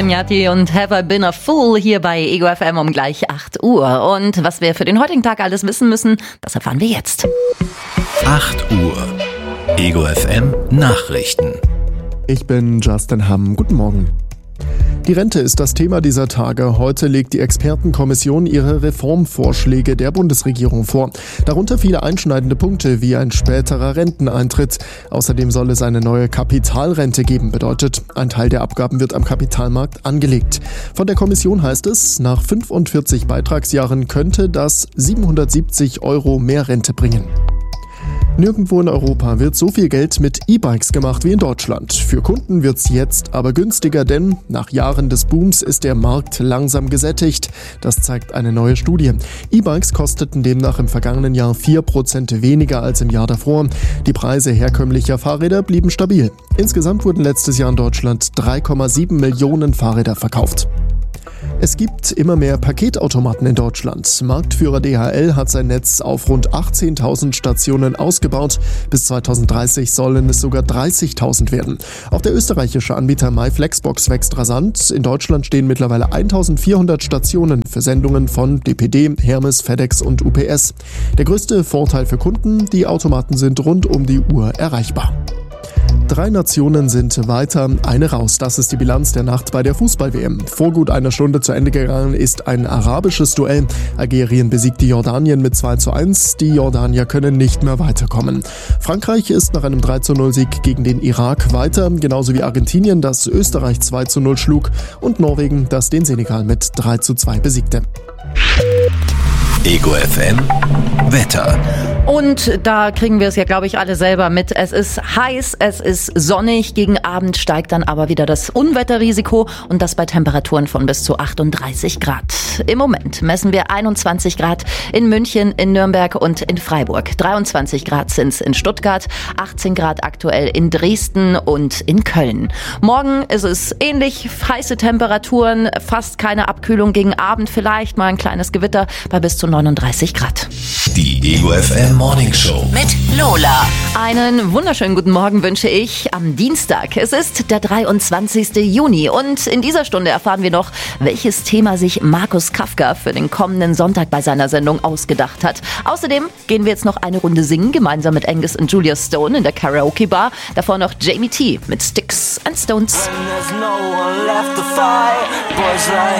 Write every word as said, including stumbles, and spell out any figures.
Kenyati und Have I Been a Fool hier bei Ego F M um gleich acht Uhr. Und was wir für den heutigen Tag alles wissen müssen, das erfahren wir jetzt. acht Uhr. Ego F M Nachrichten. Ich bin Justin Hamm. Guten Morgen. Die Rente ist das Thema dieser Tage. Heute legt die Expertenkommission ihre Reformvorschläge der Bundesregierung vor. Darunter viele einschneidende Punkte wie ein späterer Renteneintritt. Außerdem soll es eine neue Kapitalrente geben, bedeutet, ein Teil der Abgaben wird am Kapitalmarkt angelegt. Von der Kommission heißt es, nach fünfundvierzig Beitragsjahren könnte das siebenhundertsiebzig Euro mehr Rente bringen. Nirgendwo in Europa wird so viel Geld mit E-Bikes gemacht wie in Deutschland. Für Kunden wird's jetzt aber günstiger, denn nach Jahren des Booms ist der Markt langsam gesättigt. Das zeigt eine neue Studie. E-Bikes kosteten demnach im vergangenen Jahr vier Prozent weniger als im Jahr davor. Die Preise herkömmlicher Fahrräder blieben stabil. Insgesamt wurden letztes Jahr in Deutschland drei Komma sieben Millionen Fahrräder verkauft. Es gibt immer mehr Paketautomaten in Deutschland. Marktführer D H L hat sein Netz auf rund achtzehntausend Stationen ausgebaut. Bis zweitausenddreißig sollen es sogar dreißigtausend werden. Auch der österreichische Anbieter MyFlexbox wächst rasant. In Deutschland stehen mittlerweile eintausendvierhundert Stationen für Sendungen von D P D, Hermes, FedEx und U P S. Der größte Vorteil für Kunden: die Automaten sind rund um die Uhr erreichbar. Drei Nationen sind weiter, eine raus. Das ist die Bilanz der Nacht bei der Fußball-W M. Vor gut einer Stunde zu Ende gegangen ist ein arabisches Duell. Algerien besiegte Jordanien mit zwei zu eins. Die Jordanier können nicht mehr weiterkommen. Frankreich ist nach einem drei zu null Sieg gegen den Irak weiter, genauso wie Argentinien, das Österreich zwei zu null schlug, und Norwegen, das den Senegal mit drei zu zwei besiegte. Ego F M Wetter. Und da kriegen wir es ja, glaube ich, alle selber mit. Es ist heiß, es ist sonnig. Gegen Abend steigt dann aber wieder das Unwetterrisiko und das bei Temperaturen von bis zu achtunddreißig Grad. Im Moment messen wir einundzwanzig Grad in München, in Nürnberg und in Freiburg. dreiundzwanzig Grad sind es in Stuttgart, achtzehn Grad aktuell in Dresden und in Köln. Morgen ist es ähnlich, heiße Temperaturen, fast keine Abkühlung. Gegen Abend vielleicht mal ein kleines Gewitter bei bis zu neununddreißig Grad. Die Ego F M Morning Show mit Lola. Einen wunderschönen guten Morgen wünsche ich am Dienstag. Es ist der dreiundzwanzigsten Juni und in dieser Stunde erfahren wir noch, welches Thema sich Markus Kafka für den kommenden Sonntag bei seiner Sendung ausgedacht hat. Außerdem gehen wir jetzt noch eine Runde singen, gemeinsam mit Angus und Julia Stone in der Karaoke Bar. Davor noch Jamie T mit Sticks and Stones.